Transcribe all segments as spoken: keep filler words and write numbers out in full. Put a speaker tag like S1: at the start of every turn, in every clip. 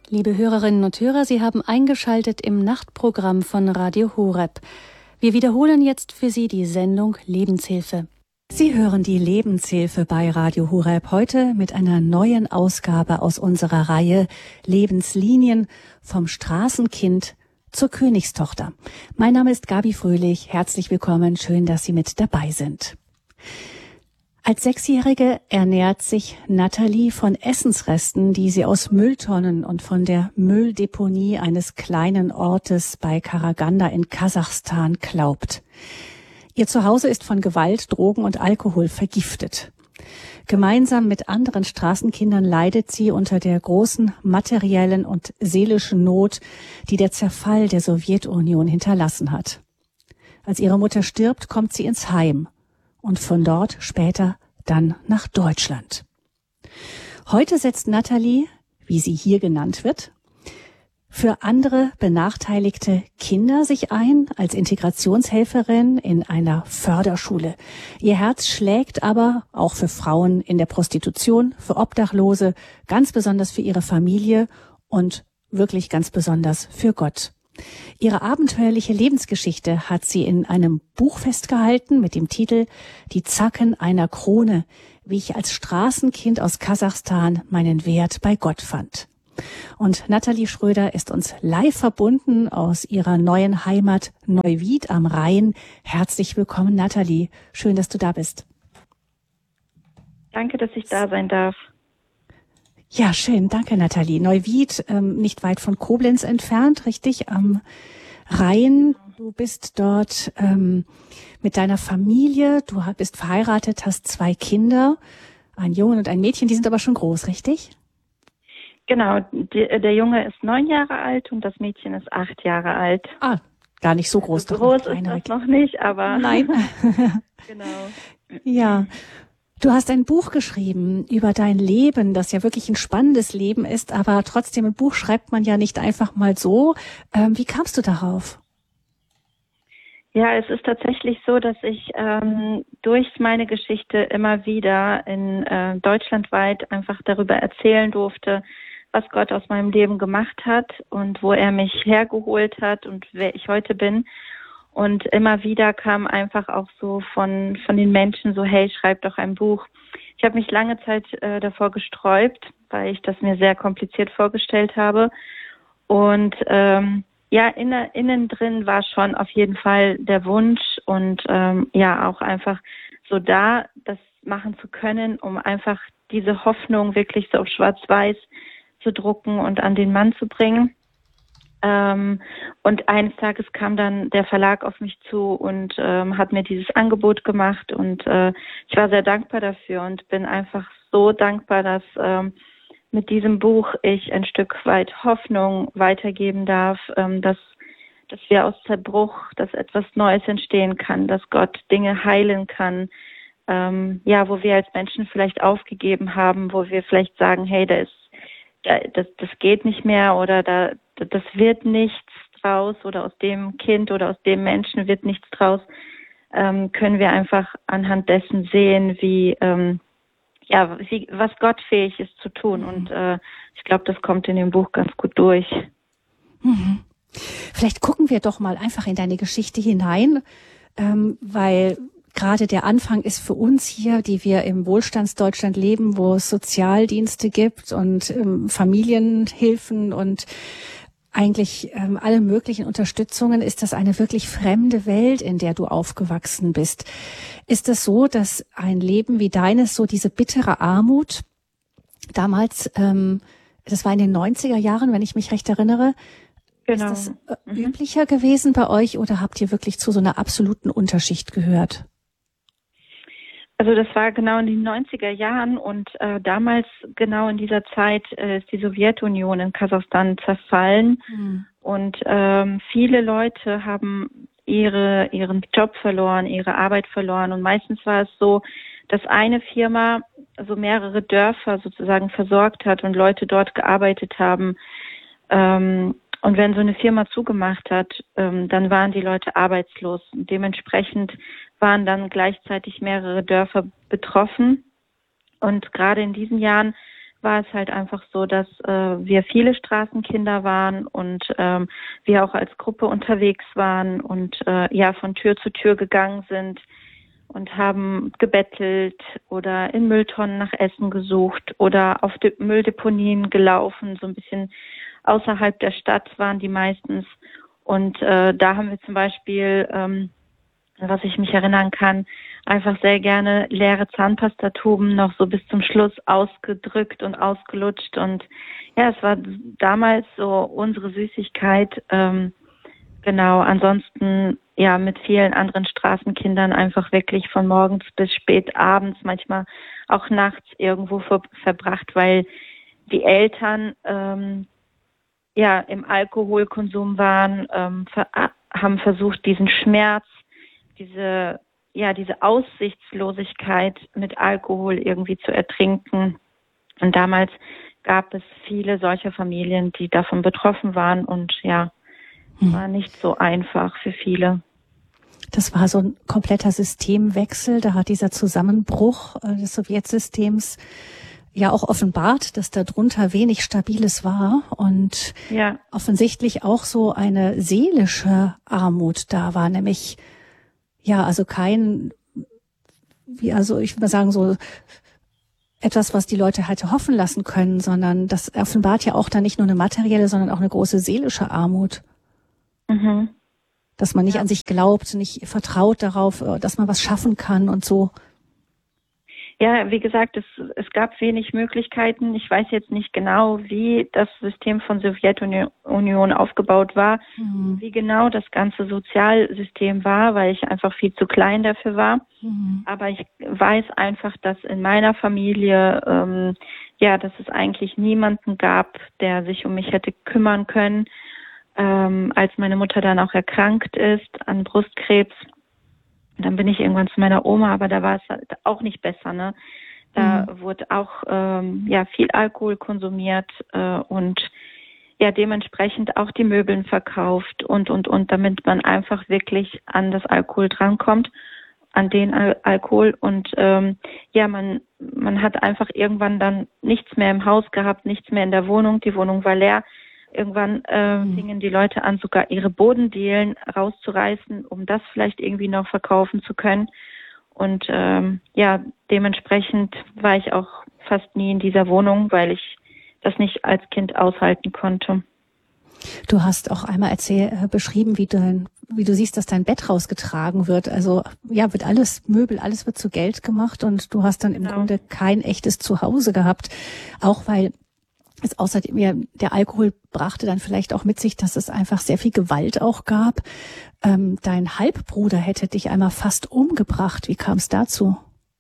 S1: Liebe Hörerinnen und Hörer, Sie haben eingeschaltet im Nachtprogramm von Radio Horeb. Wir wiederholen jetzt für Sie die Sendung Lebenshilfe. Sie hören die Lebenshilfe bei Radio Horeb heute mit einer neuen Ausgabe aus unserer Reihe Lebenslinien vom Straßenkind zur Königstochter. Mein Name ist Gabi Fröhlich. Herzlich willkommen. Schön, dass Sie mit dabei sind. Als Sechsjährige ernährt sich Nathalie von Essensresten, die sie aus Mülltonnen und von der Mülldeponie eines kleinen Ortes bei Karaganda in Kasachstan klaubt. Ihr Zuhause ist von Gewalt, Drogen und Alkohol vergiftet. Gemeinsam mit anderen Straßenkindern leidet sie unter der großen materiellen und seelischen Not, die der Zerfall der Sowjetunion hinterlassen hat. Als ihre Mutter stirbt, kommt sie ins Heim und von dort später dann nach Deutschland. Heute setzt Nathalie, wie sie hier genannt wird, für andere benachteiligte Kinder sich ein als Integrationshelferin in einer Förderschule. Ihr Herz schlägt aber auch für Frauen in der Prostitution, für Obdachlose, ganz besonders für ihre Familie und wirklich ganz besonders für Gott. Ihre abenteuerliche Lebensgeschichte hat sie in einem Buch festgehalten mit dem Titel »Die Zacken einer Krone, wie ich als Straßenkind aus Kasachstan meinen Wert bei Gott fand«. Und Nathalie Schröder ist uns live verbunden aus ihrer neuen Heimat Neuwied am Rhein. Herzlich willkommen, Nathalie. Schön, dass du da bist.
S2: Danke, dass ich da sein darf.
S1: Ja, schön. Danke, Nathalie. Neuwied, ähm, nicht weit von Koblenz entfernt, richtig, am Rhein. Du bist dort ähm, mit deiner Familie. Du bist verheiratet, hast zwei Kinder, einen Jungen und ein Mädchen. Die sind aber schon groß, richtig?
S2: Genau, die, der Junge ist neun Jahre alt und das Mädchen ist acht Jahre alt.
S1: Ah, gar nicht so groß.
S2: Also groß ist das noch nicht, aber...
S1: Nein.
S2: Genau.
S1: Ja, du hast ein Buch geschrieben über dein Leben, das ja wirklich ein spannendes Leben ist, aber trotzdem ein Buch schreibt man ja nicht einfach mal so. Ähm, wie kamst du darauf?
S2: Ja, es ist tatsächlich so, dass ich ähm, durch meine Geschichte immer wieder in äh, deutschlandweit einfach darüber erzählen durfte, was Gott aus meinem Leben gemacht hat und wo er mich hergeholt hat und wer ich heute bin. Und immer wieder kam einfach auch so von von den Menschen so, hey, schreib doch ein Buch. Ich habe mich lange Zeit äh, davor gesträubt, weil ich das mir sehr kompliziert vorgestellt habe. Und ähm, ja, innen, innen drin war schon auf jeden Fall der Wunsch und ähm, ja auch einfach so da, das machen zu können, um einfach diese Hoffnung wirklich so auf schwarz-weiß zu drucken und an den Mann zu bringen. Ähm, und eines Tages kam dann der Verlag auf mich zu und ähm, hat mir dieses Angebot gemacht und äh, ich war sehr dankbar dafür und bin einfach so dankbar, dass ähm, mit diesem Buch ich ein Stück weit Hoffnung weitergeben darf, ähm, dass, dass wir aus Zerbruch, dass etwas Neues entstehen kann, dass Gott Dinge heilen kann, ähm, ja, wo wir als Menschen vielleicht aufgegeben haben, wo wir vielleicht sagen, hey, da ist Das, das geht nicht mehr oder da, das wird nichts draus oder aus dem Kind oder aus dem Menschen wird nichts draus, ähm, können wir einfach anhand dessen sehen, wie, ähm, ja, wie, was Gott fähig ist zu tun. Mhm. Und äh, ich glaube, das kommt in dem Buch ganz gut durch.
S1: Mhm. Vielleicht gucken wir doch mal einfach in deine Geschichte hinein, ähm, weil gerade der Anfang ist für uns hier, die wir im Wohlstandsdeutschland leben, wo es Sozialdienste gibt und ähm, Familienhilfen und eigentlich ähm, alle möglichen Unterstützungen, ist das eine wirklich fremde Welt, in der du aufgewachsen bist. Ist es so, dass ein Leben wie deines, so diese bittere Armut, damals, ähm, das war in den neunziger Jahren, wenn ich mich recht erinnere,
S2: genau.
S1: Ist das äh,
S2: mhm.
S1: üblicher gewesen bei euch oder habt ihr wirklich zu so einer absoluten Unterschicht gehört?
S2: Also das war genau in den neunziger Jahren und äh, damals genau in dieser Zeit äh, ist die Sowjetunion in Kasachstan zerfallen mhm. und ähm, viele Leute haben ihre ihren Job verloren, ihre Arbeit verloren und meistens war es so, dass eine Firma also mehrere Dörfer sozusagen versorgt hat und Leute dort gearbeitet haben. Ähm, und wenn so eine Firma zugemacht hat, ähm, dann waren die Leute arbeitslos und dementsprechend waren dann gleichzeitig mehrere Dörfer betroffen. Und gerade in diesen Jahren war es halt einfach so, dass äh, wir viele Straßenkinder waren und ähm, wir auch als Gruppe unterwegs waren und äh, ja von Tür zu Tür gegangen sind und haben gebettelt oder in Mülltonnen nach Essen gesucht oder auf De- Mülldeponien gelaufen, so ein bisschen außerhalb der Stadt waren die meistens. Und äh, da haben wir zum Beispiel, ähm, was ich mich erinnern kann, einfach sehr gerne leere Zahnpastatuben noch so bis zum Schluss ausgedrückt und ausgelutscht. Und ja, es war damals so unsere Süßigkeit. Ähm, genau, ansonsten ja mit vielen anderen Straßenkindern einfach wirklich von morgens bis spät abends, manchmal auch nachts irgendwo ver- verbracht, weil die Eltern ähm, ja im Alkoholkonsum waren, ähm, ver- haben versucht, diesen Schmerz, diese ja diese Aussichtslosigkeit mit Alkohol irgendwie zu ertrinken. Und damals gab es viele solcher Familien, die davon betroffen waren und ja,
S1: Hm.
S2: war nicht so einfach für viele.
S1: Das war so ein kompletter Systemwechsel. Da hat dieser Zusammenbruch äh, des Sowjetsystems ja auch offenbart, dass da drunter wenig Stabiles war und
S2: Ja.
S1: offensichtlich auch so eine seelische Armut da war, nämlich ja, also kein, wie also ich würde mal sagen, so etwas, was die Leute halt hoffen lassen können, sondern das offenbart ja auch dann nicht nur eine materielle, sondern auch eine große seelische Armut.
S2: Mhm.
S1: Dass man nicht
S2: Ja.
S1: an sich glaubt, nicht vertraut darauf, dass man was schaffen kann und so.
S2: Ja, wie gesagt, es, es gab wenig Möglichkeiten. Ich weiß jetzt nicht genau, wie das System von Sowjetunion aufgebaut war,
S1: Mhm.
S2: wie genau das ganze Sozialsystem war, weil ich einfach viel zu klein dafür war.
S1: Mhm.
S2: Aber ich weiß einfach, dass in meiner Familie, ähm, ja, dass es eigentlich niemanden gab, der sich um mich hätte kümmern können, ähm, als meine Mutter dann auch erkrankt ist an Brustkrebs. Dann bin ich irgendwann zu meiner Oma, aber da war es halt auch nicht besser, ne? Da
S1: Mhm.
S2: wurde auch ähm, ja viel Alkohol konsumiert äh, und ja dementsprechend auch die Möbeln verkauft und und und, damit man einfach wirklich an das Alkohol drankommt, an den Al- Alkohol und ähm, ja man man hat einfach irgendwann dann nichts mehr im Haus gehabt, nichts mehr in der Wohnung, die Wohnung war leer. Irgendwann äh,
S1: Mhm.
S2: fingen die Leute an, sogar ihre Bodendielen rauszureißen, um das vielleicht irgendwie noch verkaufen zu können. Und ähm, ja, dementsprechend war ich auch fast nie in dieser Wohnung, weil ich das nicht als Kind aushalten konnte.
S1: Du hast auch einmal erzähl, äh, beschrieben, wie dein, wie du siehst, dass dein Bett rausgetragen wird. Also ja, wird alles Möbel, alles wird zu Geld gemacht und du hast dann im
S2: Genau.
S1: Grunde kein echtes Zuhause gehabt, auch weil es außerdem ja der Alkohol brachte dann vielleicht auch mit sich, dass es einfach sehr viel Gewalt auch gab. Ähm, dein Halbbruder hätte dich einmal fast umgebracht. Wie kam es dazu?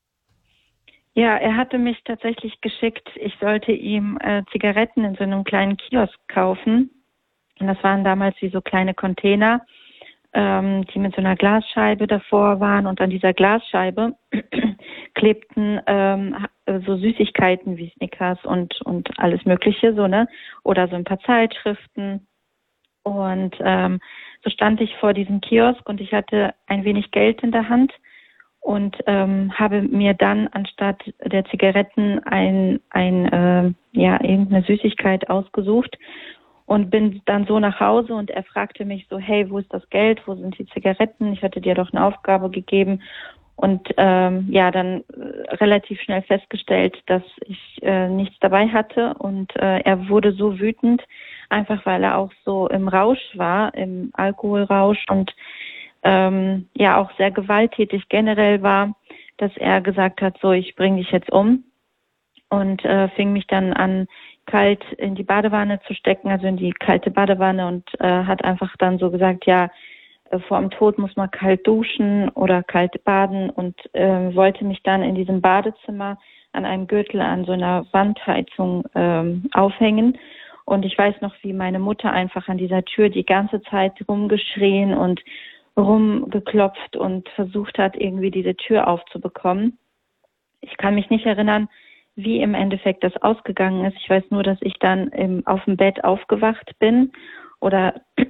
S2: Ja, er hatte mich tatsächlich geschickt, ich sollte ihm äh, Zigaretten in so einem kleinen Kiosk kaufen. Und das waren damals wie so kleine Container, ähm, die mit so einer Glasscheibe davor waren. Und an dieser Glasscheibe klebten ähm, so Süßigkeiten wie Snickers und, und alles Mögliche, so, ne? Oder so ein paar Zeitschriften. Und ähm, so stand ich vor diesem Kiosk und ich hatte ein wenig Geld in der Hand und ähm, habe mir dann anstatt der Zigaretten ein, ein äh, ja, irgendeine Süßigkeit ausgesucht und bin dann so nach Hause und er fragte mich so, hey, wo ist das Geld, wo sind die Zigaretten? Ich hatte dir doch eine Aufgabe gegeben und ähm, ja, dann äh, relativ schnell festgestellt, dass ich äh, nichts dabei hatte und äh, er wurde so wütend, einfach weil er auch so im Rausch war, im Alkoholrausch und ähm, ja auch sehr gewalttätig generell war, dass er gesagt hat, so, ich bringe dich jetzt um und äh, fing mich dann an, kalt in die Badewanne zu stecken, also in die kalte Badewanne und äh, hat einfach dann so gesagt, ja, äh, vor dem Tod muss man kalt duschen oder kalt baden und äh, wollte mich dann in diesem Badezimmer an einem Gürtel an so einer Wandheizung ähm, aufhängen. Und ich weiß noch, wie meine Mutter einfach an dieser Tür die ganze Zeit rumgeschrien und rumgeklopft und versucht hat, irgendwie diese Tür aufzubekommen. Ich kann mich nicht erinnern, wie im Endeffekt das ausgegangen ist. Ich weiß nur, dass ich dann im, auf dem Bett aufgewacht bin oder auf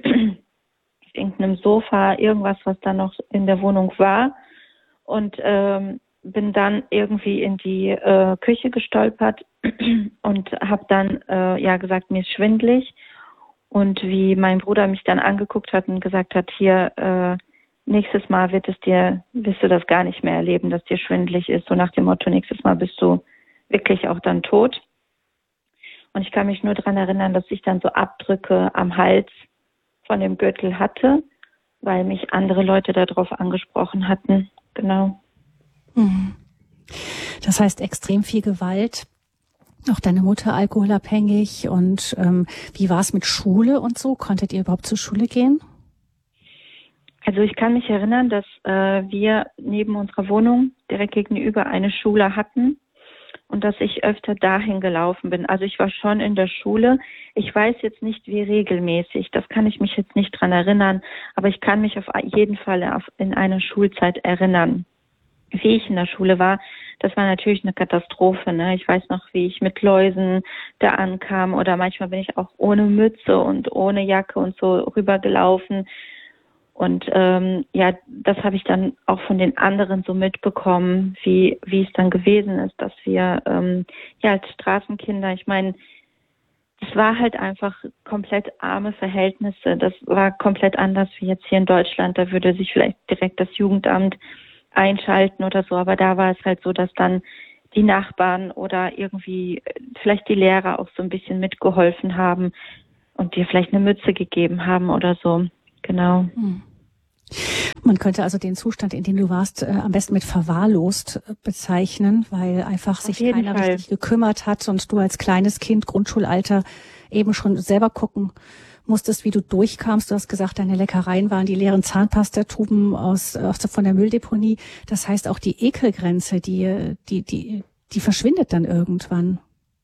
S2: irgendeinem Sofa, irgendwas, was da noch in der Wohnung war. Und ähm, bin dann irgendwie in die äh, Küche gestolpert und habe dann äh, ja gesagt, mir ist schwindelig. Und wie mein Bruder mich dann angeguckt hat und gesagt hat, hier, äh, nächstes Mal wird es dir, wirst du das gar nicht mehr erleben, dass dir schwindelig ist. So nach dem Motto, nächstes Mal bist du wirklich auch dann tot. Und ich kann mich nur daran erinnern, dass ich dann so Abdrücke am Hals von dem Gürtel hatte, weil mich andere Leute darauf angesprochen hatten. Genau.
S1: Das heißt, extrem viel Gewalt. Auch deine Mutter alkoholabhängig. Und ähm, wie war es mit Schule und so? Konntet ihr überhaupt zur Schule gehen?
S2: Also ich kann mich erinnern, dass äh, wir neben unserer Wohnung direkt gegenüber eine Schule hatten und dass ich öfter dahin gelaufen bin. Also ich war schon in der Schule. Ich weiß jetzt nicht, wie regelmäßig. Das kann ich mich jetzt nicht dran erinnern. Aber ich kann mich auf jeden Fall auf, in eine Schulzeit erinnern. Wie ich in der Schule war, das war natürlich eine Katastrophe. Ne? Ich weiß noch, wie ich mit Läusen da ankam oder manchmal bin ich auch ohne Mütze und ohne Jacke und so rübergelaufen. Und ähm, ja, das habe ich dann auch von den anderen so mitbekommen, wie wie es dann gewesen ist, dass wir ähm, ja als Straßenkinder, ich meine, es war halt einfach komplett arme Verhältnisse. Das war komplett anders wie jetzt hier in Deutschland. Da würde sich vielleicht direkt das Jugendamt einschalten oder so, aber da war es halt so, dass dann die Nachbarn oder irgendwie vielleicht die Lehrer auch so ein bisschen mitgeholfen haben und dir vielleicht eine Mütze gegeben haben oder so. Genau.
S1: Man könnte also den Zustand, in dem du warst, äh, am besten mit verwahrlost äh, bezeichnen, weil einfach sich keiner
S2: Fall.
S1: richtig gekümmert hat und du als kleines Kind, Grundschulalter, eben schon selber gucken musstest, wie du durchkamst. Du hast gesagt, deine Leckereien waren die leeren Zahnpastatuben aus, aus von der Mülldeponie. Das heißt, auch die Ekelgrenze, die, die, die, die verschwindet dann irgendwann.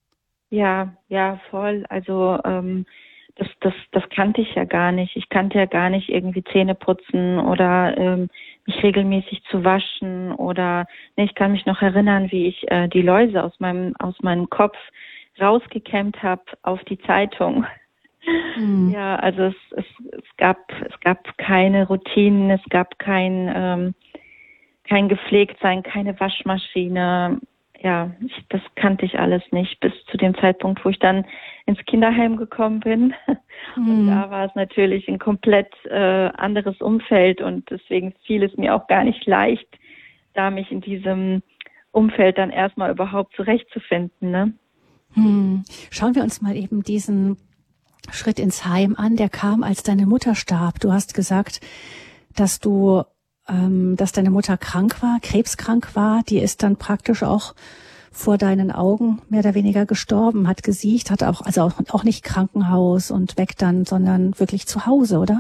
S2: Ja, ja, voll. Also ähm, das, das, das kannte ich ja gar nicht. Ich kannte ja gar nicht irgendwie Zähne putzen oder ähm, mich regelmäßig zu waschen oder ne, ich kann mich noch erinnern, wie ich äh, die Läuse aus meinem aus meinem Kopf rausgekämmt habe auf die Zeitung. Mhm. Ja, also es, es, es gab es gab keine Routinen, es gab kein ähm, kein Gepflegtsein, keine Waschmaschine. Ja, ich, das kannte ich alles nicht bis zu dem Zeitpunkt, wo ich dann ins Kinderheim gekommen bin. Mhm. Und da war es natürlich ein komplett äh, anderes Umfeld und deswegen fiel es mir auch gar nicht leicht, da mich in diesem Umfeld dann erstmal überhaupt zurechtzufinden. Ne?
S1: Mhm. Schauen wir uns mal eben diesen Schritt ins Heim an. Der kam, als deine Mutter starb. Du hast gesagt, dass du ähm, dass deine Mutter krank war, krebskrank war. Die ist dann praktisch auch vor deinen Augen mehr oder weniger gestorben, hat gesiegt, hatte auch, also auch, auch nicht Krankenhaus und weg dann, sondern wirklich zu Hause, oder?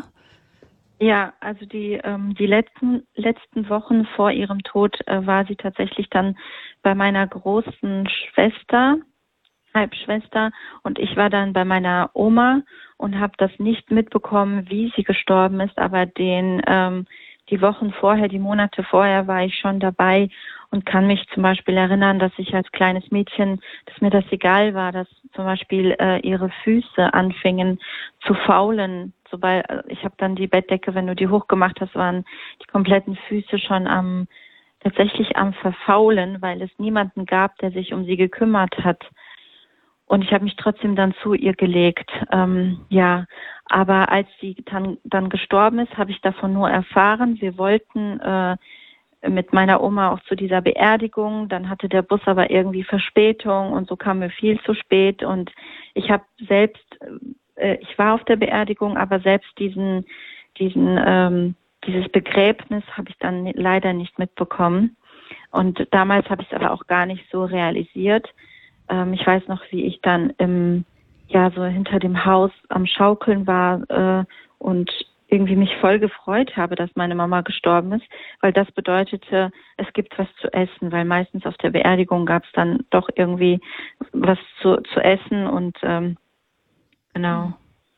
S2: Ja, also die ähm, die letzten letzten Wochen vor ihrem Tod äh, war sie tatsächlich dann bei meiner großen Schwester, Halbschwester, und ich war dann bei meiner Oma und habe das nicht mitbekommen, wie sie gestorben ist, aber den ähm, die Wochen vorher, die Monate vorher war ich schon dabei und kann mich zum Beispiel erinnern, dass ich als kleines Mädchen, dass mir das egal war, dass zum Beispiel äh, ihre Füße anfingen zu faulen. Sobald äh, ich habe dann die Bettdecke, wenn du die hochgemacht hast, waren die kompletten Füße schon am tatsächlich am Verfaulen, weil es niemanden gab, der sich um sie gekümmert hat. Und ich habe mich trotzdem dann zu ihr gelegt. Ähm, ja, aber als sie dann, dann gestorben ist, habe ich davon nur erfahren. Wir wollten äh, mit meiner Oma auch zu dieser Beerdigung. Dann hatte der Bus aber irgendwie Verspätung und so kamen wir viel zu spät. Und ich habe selbst, äh, ich war auf der Beerdigung, aber selbst diesen, diesen, ähm, dieses Begräbnis habe ich dann leider nicht mitbekommen. Und damals habe ich es aber auch gar nicht so realisiert. Ich weiß noch, wie ich dann im, ja, so hinter dem Haus am Schaukeln war äh, und irgendwie mich voll gefreut habe, dass meine Mama gestorben ist, weil das bedeutete, es gibt was zu essen, weil meistens auf der Beerdigung gab es dann doch irgendwie was zu, zu essen und ähm, genau.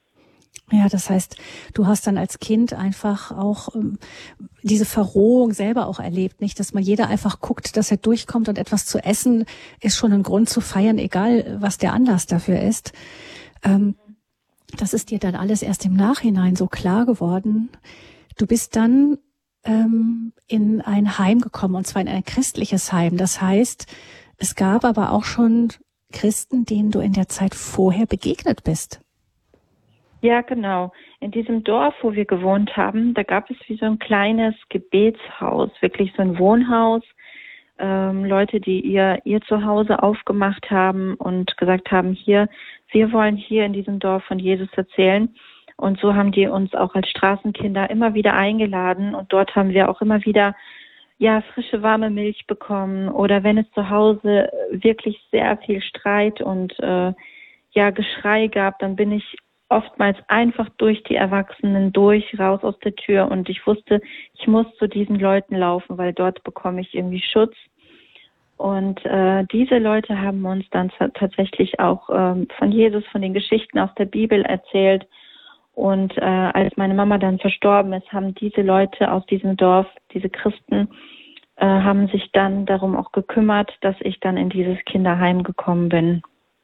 S1: Ja, das heißt, du hast dann als Kind einfach auch ähm, diese Verrohung selber auch erlebt, nicht? Dass man jeder einfach guckt, dass er durchkommt und etwas zu essen ist schon ein Grund zu feiern, egal was der Anlass dafür ist. Ähm, das ist dir dann alles erst im Nachhinein so klar geworden. Du bist dann ähm, in ein Heim gekommen, und zwar in ein christliches Heim. Das heißt, es gab aber auch schon Christen, denen du in der Zeit vorher begegnet bist.
S2: Ja, genau. In diesem Dorf, wo wir gewohnt haben, da gab es wie so ein kleines Gebetshaus, wirklich so ein Wohnhaus. Ähm, Leute, die ihr, ihr Zuhause aufgemacht haben und gesagt haben, hier, wir wollen hier in diesem Dorf von Jesus erzählen. Und so haben die uns auch als Straßenkinder immer wieder eingeladen. Und dort haben wir auch immer wieder, ja, frische, warme Milch bekommen. Oder wenn es zu Hause wirklich sehr viel Streit und, äh, ja, Geschrei gab, dann bin ich oftmals einfach durch die Erwachsenen durch, raus aus der Tür, und ich wusste, ich muss zu diesen Leuten laufen, weil dort bekomme ich irgendwie Schutz. Und äh, diese Leute haben uns dann t- tatsächlich auch ähm, von Jesus, von den Geschichten aus der Bibel erzählt. Und äh, als meine Mama dann verstorben ist, haben diese Leute aus diesem Dorf, diese Christen, äh, haben sich dann darum auch gekümmert, dass ich dann in dieses Kinderheim gekommen bin.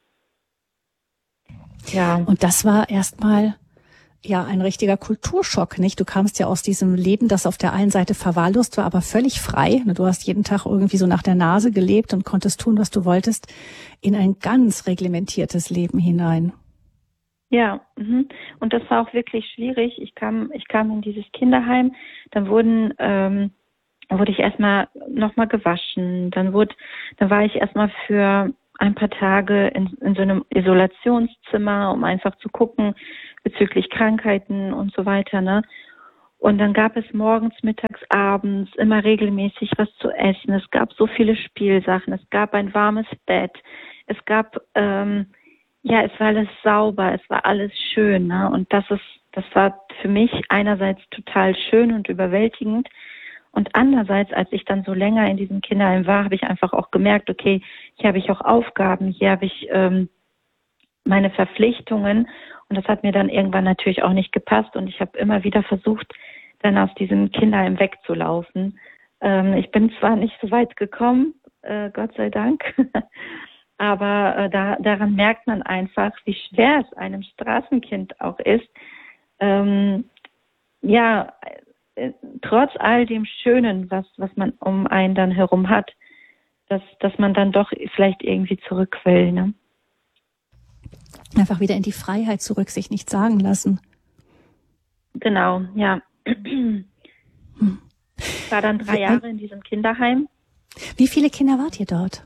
S2: Ja.
S1: Und das war erstmal ja ein richtiger Kulturschock, nicht? Du kamst ja aus diesem Leben, das auf der einen Seite verwahrlost war, aber völlig frei. Du hast jeden Tag irgendwie so nach der Nase gelebt und konntest tun, was du wolltest, in ein ganz reglementiertes Leben hinein.
S2: Ja, mhm. Und das war auch wirklich schwierig. Ich kam, ich kam in dieses Kinderheim, dann wurden, ähm, wurde ich erstmal nochmal gewaschen, dann wurde, dann war ich erstmal für ein paar Tage in, in so einem Isolationszimmer, um einfach zu gucken bezüglich Krankheiten und so weiter, ne? Und dann gab es morgens, mittags, abends immer regelmäßig was zu essen. Es gab so viele Spielsachen. Es gab ein warmes Bett. Es gab, ähm, ja, es war alles sauber. Es war alles schön, ne? Und das ist, das war für mich einerseits total schön und überwältigend. Und andererseits, als ich dann so länger in diesem Kinderheim war, habe ich einfach auch gemerkt, okay, hier habe ich auch Aufgaben, hier habe ich ähm, meine Verpflichtungen. Und das hat mir dann irgendwann natürlich auch nicht gepasst. Und ich habe immer wieder versucht, dann aus diesem Kinderheim wegzulaufen. Ähm, ich bin zwar nicht so weit gekommen, äh, Gott sei Dank, aber äh, da, daran merkt man einfach, wie schwer es einem Straßenkind auch ist, ähm, ja, trotz all dem Schönen, was, was man um einen dann herum hat, dass, dass man dann doch vielleicht irgendwie zurück will, ne?
S1: Einfach wieder in die Freiheit zurück, sich nichts sagen lassen.
S2: Genau, ja.
S1: Hm.
S2: Ich war dann drei Jahre in diesem Kinderheim.
S1: Wie viele Kinder wart ihr dort?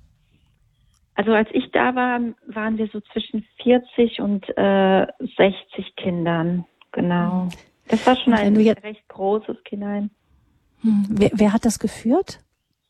S2: Also als ich da war, waren wir so zwischen vierzig und äh, sechzig Kindern, genau. Das war schon ein jetzt, recht großes Kinderheim.
S1: Hm, wer, wer hat das geführt?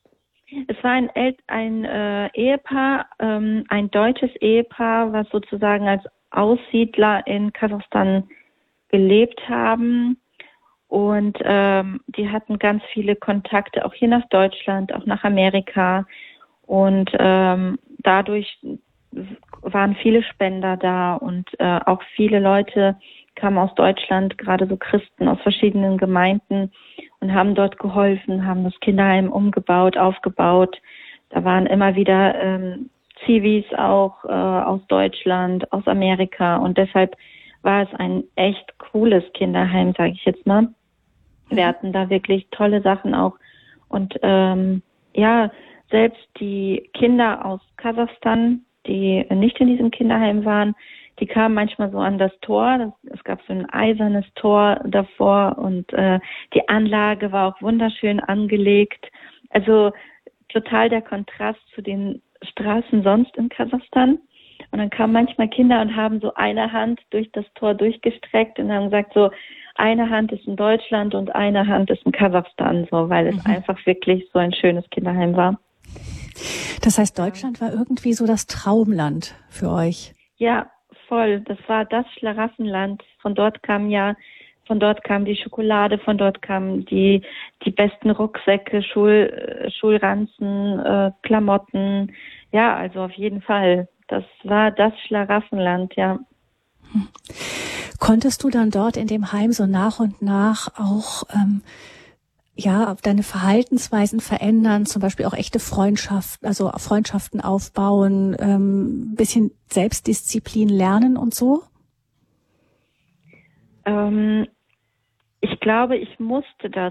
S2: Es war ein, El- ein äh, Ehepaar, ähm, ein deutsches Ehepaar, was sozusagen als Aussiedler in Kasachstan gelebt haben. Und ähm, die hatten ganz viele Kontakte auch hier nach Deutschland, auch nach Amerika. Und ähm, dadurch waren viele Spender da und äh, auch viele Leute kamen aus Deutschland, gerade so Christen aus verschiedenen Gemeinden, und haben dort geholfen, haben das Kinderheim umgebaut, aufgebaut. Da waren immer wieder ähm, Zivis auch äh, aus Deutschland, aus Amerika, und deshalb war es ein echt cooles Kinderheim, sage ich jetzt mal. Wir hatten da wirklich tolle Sachen auch, und ähm, ja, selbst die Kinder aus Kasachstan, die nicht in diesem Kinderheim waren, die kamen manchmal so an das Tor. Es gab so ein eisernes Tor davor, und äh, die Anlage war auch wunderschön angelegt. Also total der Kontrast zu den Straßen sonst in Kasachstan. Und dann kamen manchmal Kinder und haben so eine Hand durch das Tor durchgestreckt und haben gesagt, so eine Hand ist in Deutschland und eine Hand ist in Kasachstan, so, weil es mhm. einfach wirklich so ein schönes Kinderheim war.
S1: Das heißt, Deutschland war irgendwie so das Traumland für euch?
S2: Ja, voll. Das war das Schlaraffenland. Von dort kam ja, von dort kam die Schokolade, von dort kamen die die besten Rucksäcke, Schul, Schulranzen, äh, Klamotten. Ja, also auf jeden Fall. Das war das Schlaraffenland, ja.
S1: Hm. Konntest du dann dort in dem Heim so nach und nach auch ähm, ja deine Verhaltensweisen verändern, zum Beispiel auch echte Freundschaften, also Freundschaften aufbauen, ähm, bisschen Selbstdisziplin lernen und so?
S2: Ähm, ich glaube, ich musste das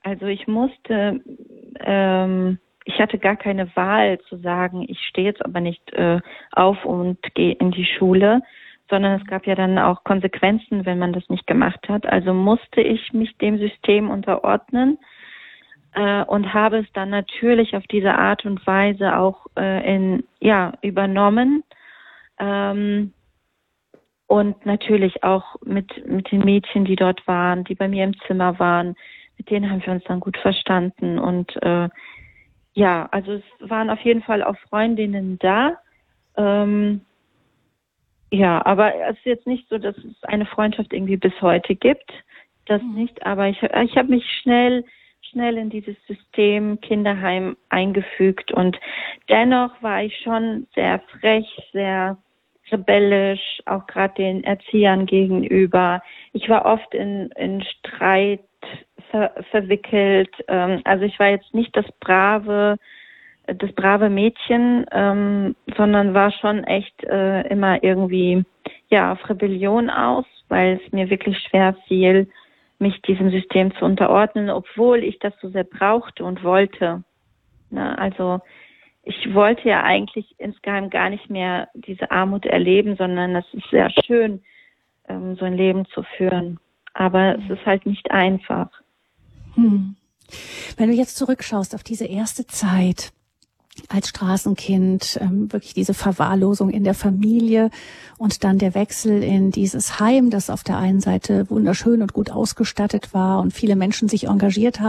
S2: Also ich musste, ähm, ich hatte gar keine Wahl zu sagen, ich stehe jetzt aber nicht äh, auf und gehe in die Schule, sondern es gab ja dann auch Konsequenzen, wenn man das nicht gemacht hat. Also musste ich mich dem System unterordnen äh, und habe es dann natürlich auf diese Art und Weise auch äh, in ja übernommen. Ähm, und natürlich auch mit mit den Mädchen, die dort waren, die bei mir im Zimmer waren, mit denen haben wir uns dann gut verstanden. Und äh, ja, also es waren auf jeden Fall auch Freundinnen da. Ähm, ja, aber es ist jetzt nicht so, dass es eine Freundschaft irgendwie bis heute gibt. Das nicht, aber ich, ich habe mich schnell schnell in dieses System Kinderheim eingefügt und dennoch war ich schon sehr frech, sehr rebellisch, auch gerade den Erziehern gegenüber. Ich war oft in, in Streit ver, verwickelt. Ähm, also ich war jetzt nicht das brave, das brave Mädchen, ähm, sondern war schon echt äh, immer irgendwie ja auf Rebellion aus, weil es mir wirklich schwer fiel, mich diesem System zu unterordnen, obwohl ich das so sehr brauchte und wollte. Na, also ich wollte ja eigentlich insgeheim gar nicht mehr diese Armut erleben, sondern es ist sehr schön, ähm, so ein Leben zu führen. Aber es ist halt nicht einfach.
S1: Hm. Wenn du jetzt zurückschaust auf diese erste Zeit als Straßenkind, ähm, wirklich diese Verwahrlosung in der Familie und dann der Wechsel in dieses Heim, das auf der einen Seite wunderschön und gut ausgestattet war und viele Menschen sich engagiert haben,